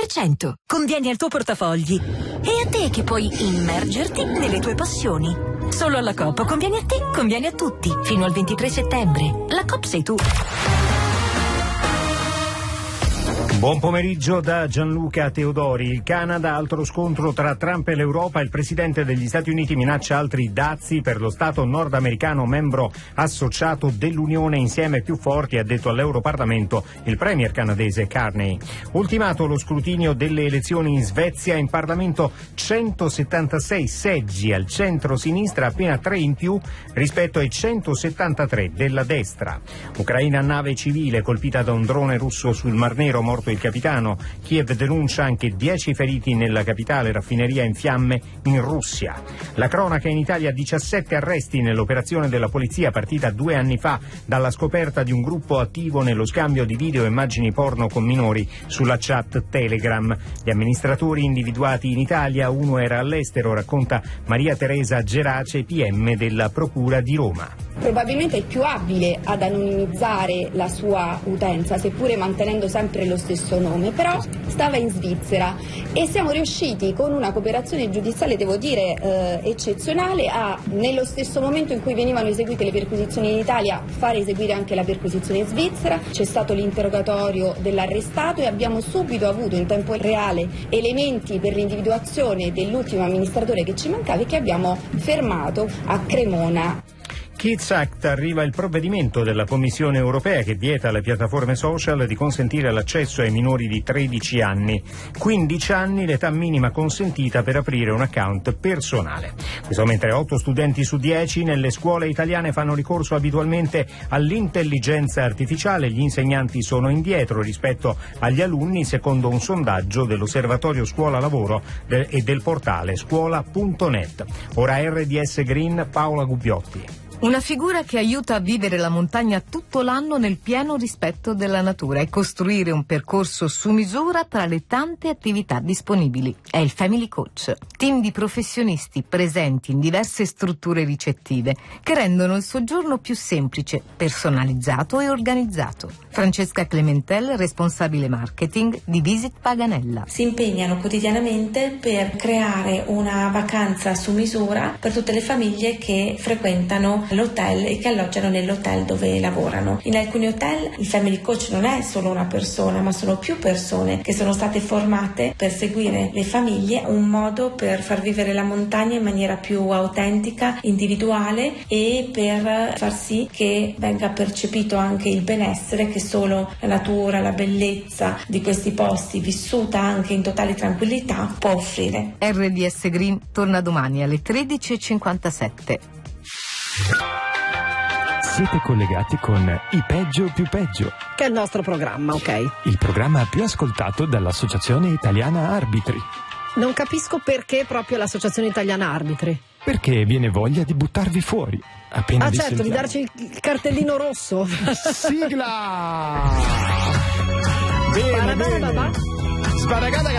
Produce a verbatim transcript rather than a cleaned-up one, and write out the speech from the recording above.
cento. Conviene al tuo portafogli e a te che puoi immergerti nelle tue passioni. Solo alla Coop conviene a te, conviene a tutti. Fino al ventitré settembre. La Coop sei tu. Buon pomeriggio da Gianluca Teodori. Il Canada, altro scontro tra Trump e l'Europa. Il presidente degli Stati Uniti minaccia altri dazi per lo Stato nordamericano membro associato dell'Unione insieme più forti, ha detto all'Europarlamento il premier canadese Carney. Ultimato lo scrutinio delle elezioni in Svezia, in Parlamento centosettantasei seggi al centro-sinistra, appena tre in più rispetto ai centosettantatré della destra. Ucraina, nave civile colpita da un drone russo sul Mar Nero, morto il capitano. Kiev denuncia anche dieci feriti nella capitale, raffineria in fiamme in Russia. La cronaca in Italia, diciassette arresti nell'operazione della polizia partita due anni fa dalla scoperta di un gruppo attivo nello scambio di video e immagini porno con minori sulla chat Telegram. Gli amministratori individuati in Italia, uno era all'estero, racconta Maria Teresa Gerace, P M della Procura di Roma. Probabilmente è più abile ad anonimizzare la sua utenza, seppure mantenendo sempre lo stesso nome, però stava in Svizzera e siamo riusciti con una cooperazione giudiziale, devo dire, eh, eccezionale, a nello stesso momento in cui venivano eseguite le perquisizioni in Italia fare eseguire anche la perquisizione in Svizzera. C'è stato l'interrogatorio dell'arrestato e abbiamo subito avuto in tempo reale elementi per l'individuazione dell'ultimo amministratore che ci mancava e che abbiamo fermato a Cremona. Kids Act, arriva il provvedimento della Commissione europea che vieta alle piattaforme social di consentire l'accesso ai minori di tredici anni. quindici anni l'età minima consentita per aprire un account personale. Questo mentre otto studenti su dieci nelle scuole italiane fanno ricorso abitualmente all'intelligenza artificiale. Gli insegnanti sono indietro rispetto agli alunni, secondo un sondaggio dell'Osservatorio Scuola Lavoro e del portale scuola punto net. Ora R D S Green, Paola Gubbiotti. Una figura che aiuta a vivere la montagna tutto l'anno nel pieno rispetto della natura e costruire un percorso su misura tra le tante attività disponibili. È il Family Coach, team di professionisti presenti in diverse strutture ricettive che rendono il soggiorno più semplice, personalizzato e organizzato. Francesca Clementel, responsabile marketing di Visit Paganella. Si impegnano quotidianamente per creare una vacanza su misura per tutte le famiglie che frequentano l'hotel e che alloggiano nell'hotel dove lavorano. In alcuni hotel il Family Coach non è solo una persona, ma sono più persone che sono state formate per seguire le famiglie, un modo per far vivere la montagna in maniera più autentica, individuale e per far sì che venga percepito anche il benessere che solo la natura, la bellezza di questi posti, vissuta anche in totale tranquillità, può offrire. R D S Green torna domani alle tredici e cinquantasette. Siete collegati con I Peggio più Peggio, che è il nostro programma, ok? il programma più ascoltato dall'Associazione Italiana Arbitri. Non capisco perché proprio l'Associazione Italiana Arbitri. Perché viene voglia di buttarvi fuori. Appena Ah vi certo, di sentiamo. darci il cartellino rosso. Sigla! Bene, bene. Sparagada. Sparagada